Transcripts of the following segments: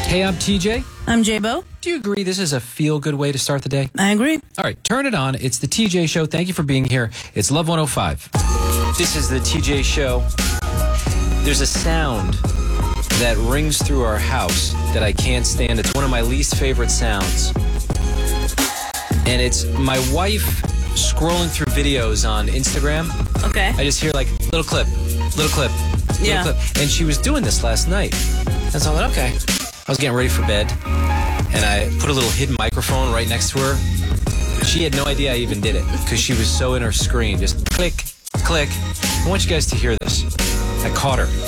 Hey, I'm TJ. I'm J-Bo. Do you agree this is a feel-good way to start the day? I agree. All right, turn it on. It's the TJ Show. Thank you for being here. It's Love 105. This is the TJ Show. There's a sound that rings through our house that I can't stand. It's one of my least favorite sounds. And it's my wife scrolling through videos on Instagram. Okay. I just hear like, little clip, little clip, Yeah. little clip. And she was doing this last night. And so I went, okay. I was getting ready for bed. And I put a little hidden microphone right next to her. She had no idea I even did it because she was so in her screen. Just click, click. I want you guys to hear this. I caught her.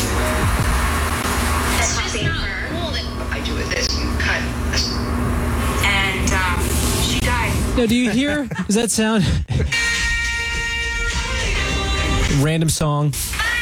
I do it this, you cut. And she died. Now, do you hear? Does that sound? Random song.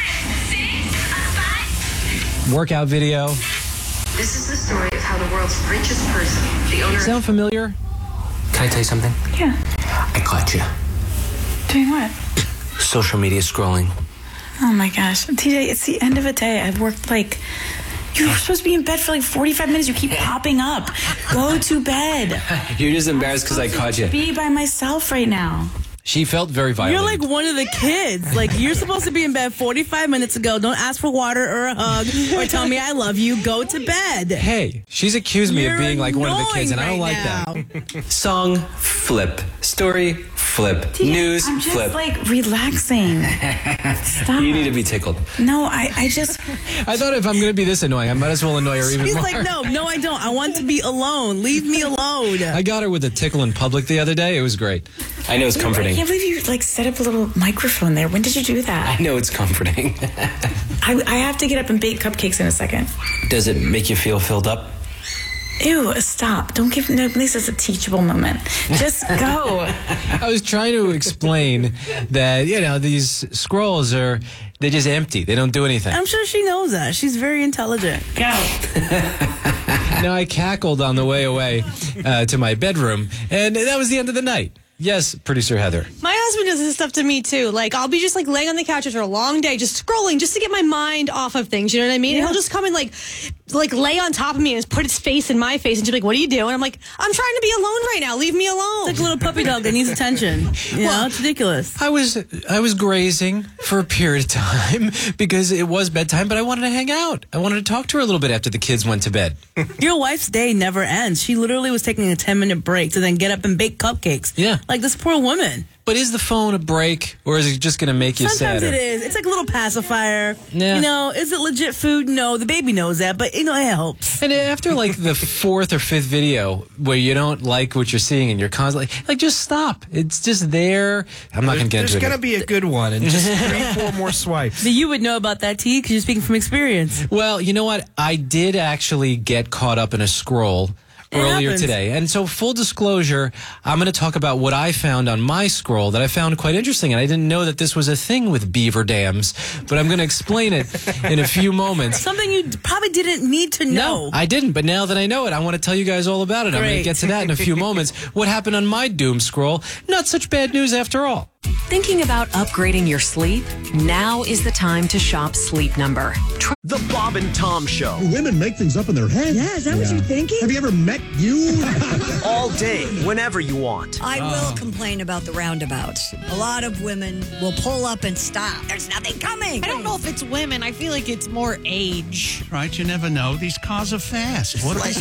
Workout video. This is the story of how the world's richest person, the owner Sound familiar? Can I tell you something? Yeah. I caught you. Doing what? Social media scrolling. Oh my gosh. TJ, it's the end of a day. I've worked like... You're supposed to be in bed for like 45 minutes. You keep popping up. Go to bed. You're just embarrassed because I caught you. Be by myself right now. She felt very violated. You're like one of the kids. Like, you're supposed to be in bed 45 minutes ago. Don't ask for water or a hug or tell me I love you. Go to bed. Hey, she's accused me You're of being like one of the kids, and I don't annoying like that. Song, flip. Story, flip. TJ, News, I'm just flip. like relaxing. Stop. You need to be tickled. No, I just... I thought if I'm going to be this annoying, I might as well annoy her even He's more. like, no, I don't. I want to be alone. Leave me alone. I got her with a tickle in public the other day. It was great. I know it's I comforting. can't believe you like set up a little microphone there. When did you do that? I know it's comforting. I have to get up and bake cupcakes in a second. Does it make you feel filled up? Ew, stop. Don't give no, at least it's a teachable moment. Just go. I was trying to explain that, these scrolls they're just empty. They don't do anything. I'm sure she knows that. She's very intelligent. Go. Now, I cackled on the way away to my bedroom, and that was the end of the night. Yes, producer Heather. My husband does this stuff to me too. Like, I'll be just like laying on the couch after a long day, just scrolling, just to get my mind off of things. You know what I mean? Yeah. And he'll just come and like lay on top of me and just put his face in my face and just be like, "What are you doing?" I'm like, "I'm trying to be alone right now. Leave me alone." Like a little puppy dog that needs attention. It's ridiculous. I was grazing for a period of time because it was bedtime, but I wanted to hang out. I wanted to talk to her a little bit after the kids went to bed. Your wife's day never ends. She literally was taking a 10-minute break to then get up and bake cupcakes. Yeah. Like this poor woman. But is the phone a break, or is it just going to make you Sometimes sadder? it is. It's like a little pacifier. Yeah. Is it legit food? No, the baby knows that, but it helps. And after like the fourth or fifth video where you don't like what you're seeing and you're constantly like, just stop. It's just there. I'm not going to get into it. There's going to be a good one and just 3-4 more swipes. But you would know about that, T, because you're speaking from experience. Well, you know what? I did actually get caught up in a scroll earlier happens. today. And so full disclosure, I'm going to talk about what I found on my scroll that I found quite interesting. And I didn't know that this was a thing with beaver dams, but I'm going to explain it in a few moments. Something you probably didn't need to know. No, I didn't. But now that I know it, I want to tell you guys all about it. I'm going to Great. get to that in a few moments. What happened on my doom scroll? Not such bad news after all. Thinking about upgrading your sleep? Now is the time to shop Sleep Number. The Bob and Tom Show. Women make things up in their head. Yeah, is that what you're thinking? Have you ever met you? All day, whenever you want. I will complain about the roundabouts. A lot of women will pull up and stop. There's nothing coming. I don't know if it's women. I feel like it's more age. Right, you never know. These cars are fast. What They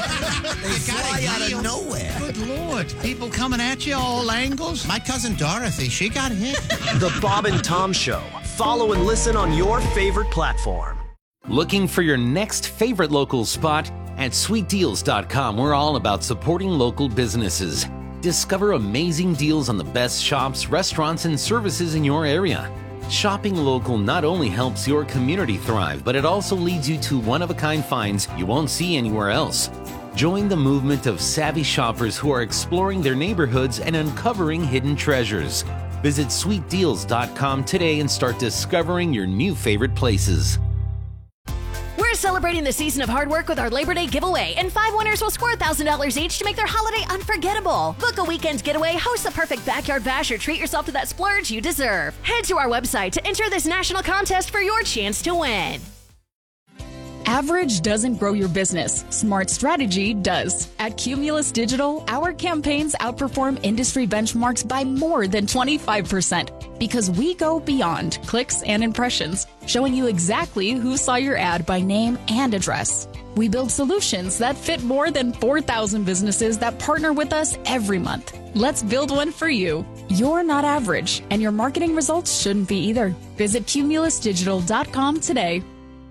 fly out of nowhere. Good Lord. People coming at you all angles. My cousin Dorothy, she got hit. The Bob and Tom Show. Follow and listen on your favorite platform. Looking for your next favorite local spot? At sweetdeals.com, we're all about supporting local businesses. Discover amazing deals on the best shops, restaurants, and services in your area. Shopping local not only helps your community thrive, but it also leads you to one-of-a-kind finds you won't see anywhere else. Join the movement of savvy shoppers who are exploring their neighborhoods and uncovering hidden treasures. Visit sweetdeals.com today and start discovering your new favorite places. We're celebrating the season of hard work with our Labor Day giveaway, and 5 winners will score $1,000 each to make their holiday unforgettable. Book a weekend getaway, host the perfect backyard bash, or treat yourself to that splurge you deserve. Head to our website to enter this national contest for your chance to win. Average doesn't grow your business. Smart strategy does. At Cumulus Digital, our campaigns outperform industry benchmarks by more than 25% because we go beyond clicks and impressions, showing you exactly who saw your ad by name and address. We build solutions that fit more than 4,000 businesses that partner with us every month. Let's build one for you. You're not average, and your marketing results shouldn't be either. Visit cumulusdigital.com today.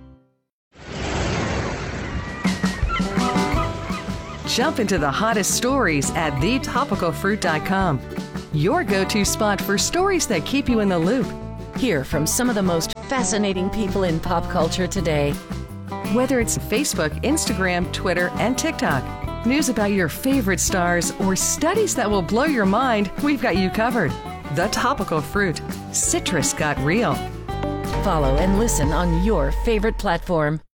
Jump into the hottest stories at thetopicalfruit.com. Your go-to spot for stories that keep you in the loop. Hear from some of the most fascinating people in pop culture today. Whether it's Facebook, Instagram, Twitter, and TikTok, news about your favorite stars, or studies that will blow your mind, we've got you covered. The Topical Fruit. Citrus got real. Follow and listen on your favorite platform.